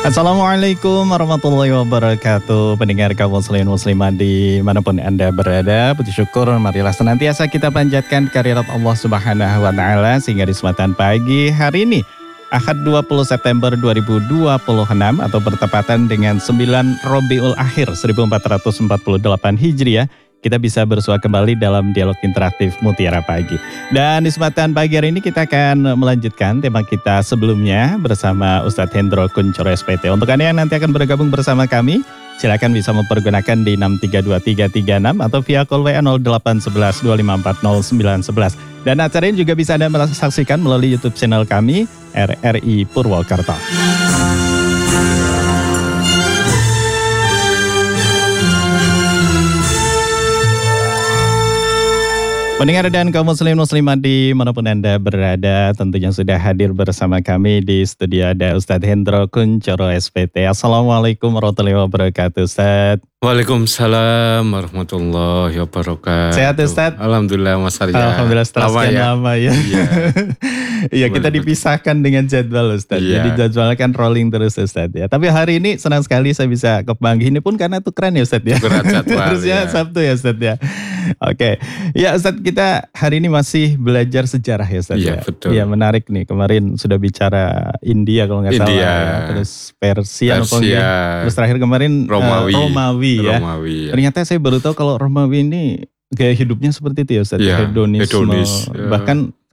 Assalamualaikum warahmatullahi wabarakatuh. Pendengar kaum muslimin muslimat dimanapun Anda berada, puji syukur marilah senantiasa kita panjatkan kehadirat Allah Subhanahu wa Ta'ala sehingga di kesempatan pagi hari ini Ahad 20 September 2026 atau bertepatan dengan 9 Rabiul Akhir 1448 Hijriah, kita bisa bersua kembali dalam dialog interaktif Mutiara Pagi. Dan di kesempatan pagi hari ini kita akan melanjutkan tema kita sebelumnya bersama Ustadz Hendro Kuncoro SPT. Untuk Anda yang nanti akan bergabung bersama kami, silakan bisa mempergunakan di 632336 atau via call WA 0811 2540 911. Dan acara ini juga bisa Anda saksikan melalui YouTube channel kami, RRI Purwokerto. Pendengar dan kaum muslim muslimat dimanapun Anda berada, tentunya sudah hadir bersama kami di studio ada Ustadz Hendro Kuncoro SPT. Assalamualaikum warahmatullahi wabarakatuh, Ustadz. Waalaikumsalam warahmatullahi wabarakatuh. Sehat, Ustadz? Alhamdulillah, Mas Arya. Alhamdulillah, setelah sekian lama ya. Iya, kita dipisahkan dengan jadwal, Ustadz. Jadi jadwalnya kan rolling terus, Ustadz ya. Tapi hari ini senang sekali saya bisa ke Pemanggi ini pun karena tukeran ya, Ustadz ya. Tukeran jadwal. Harusnya Sabtu ya, Ustadz ya. Oke, ya Ustadz, kita hari ini masih belajar sejarah ya, Ustadz ya. Betul. Iya, menarik nih. Kemarin sudah bicara India kalau nggak salah. Ya. Terus Persia. Terus terakhir kemarin Romawi. Ya. Ternyata saya baru tahu kalau Romawi ini gaya hidupnya seperti itu ya, Ustadz. Ya, hedonisme. hedonis. Bahkan